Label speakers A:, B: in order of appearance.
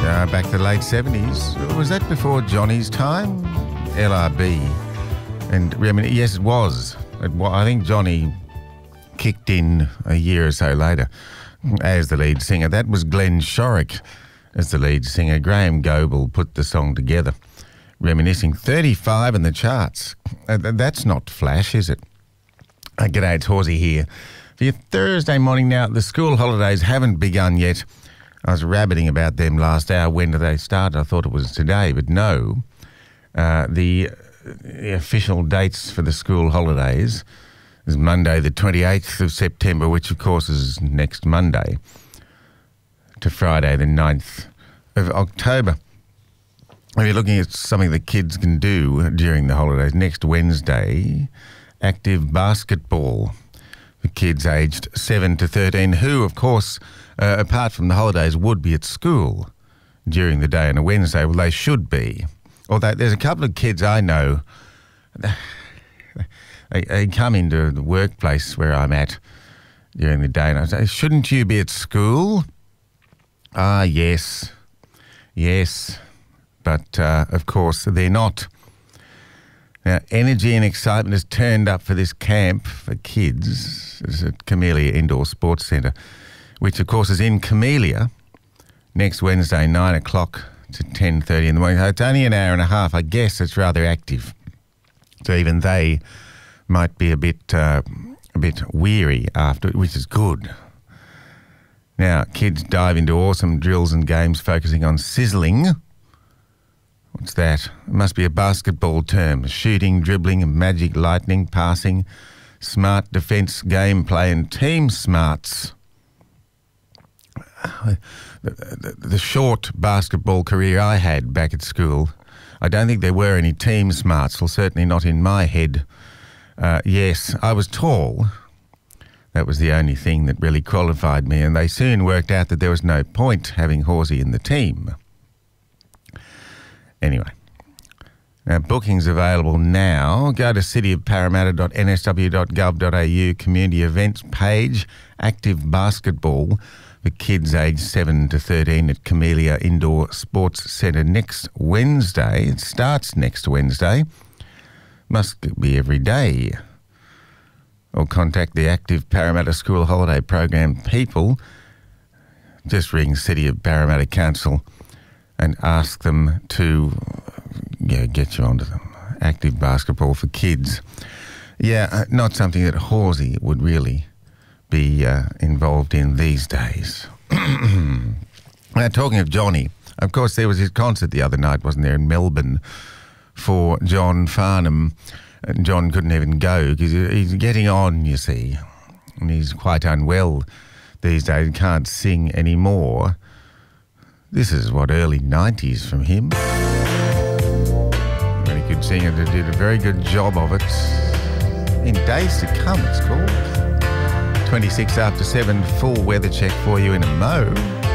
A: back to the late 70s. Was that before Johnny's time? LRB. And yes, it was. I think Johnny kicked in a year or so later as the lead singer. That was Glenn Shorrock as the lead singer. Graham Goble put the song together. Reminiscing, 35 in the charts. That's not flash, is it? G'day, it's Horsey here. For your Thursday morning now, the school holidays haven't begun yet. I was rabbiting about them last hour. When do they start? I thought it was today, but no. The official dates for the school holidays is Monday the 28th of September, which of course is next Monday, to Friday the 9th of October. If you're looking at something that kids can do during the holidays, next Wednesday, active basketball for kids aged 7 to 13, who, of course, apart from the holidays, would be at school during the day on a Wednesday. Well, they should be. Although there's a couple of kids I know, they come into the workplace where I'm at during the day and I say, shouldn't you be at school? Yes. But, of course, they're not. Now, energy and excitement has turned up for this camp for kids. It's at Camellia Indoor Sports Centre, which, of course, is in Camellia next Wednesday, 9 o'clock to 10:30 in the morning. It's only an hour and a half. I guess it's rather active. So even they might be a bit weary after, which is good. Now, kids dive into awesome drills and games focusing on sizzling. What's that? It must be a basketball term. Shooting, dribbling, magic lightning, passing, smart defence, gameplay and team smarts. The short basketball career I had back at school, I don't think there were any team smarts, well, certainly not in my head. Yes, I was tall. That was the only thing that really qualified me, and they soon worked out that there was no point having Horsey in the team. Anyway, now bookings available now. Go to cityofparramatta.nsw.gov.au community events page, active basketball for kids aged 7 to 13 at Camellia Indoor Sports Centre next Wednesday. It starts next Wednesday. Must be every day. Or contact the Active Parramatta School Holiday Program people. Just ring City of Parramatta Council and ask them to get you onto them. Active basketball for kids. Yeah, not something that Horsey would really be involved in these days. Now, talking of Johnny, of course, there was his concert the other night, wasn't there, in Melbourne for John Farnham. And John couldn't even go because he's getting on, you see, and he's quite unwell these days. He can't sing anymore. This is early 90s from him. Very good singer, did a very good job of it. In Days to Come, it's called. 26 after 7, full weather check for you in a mo.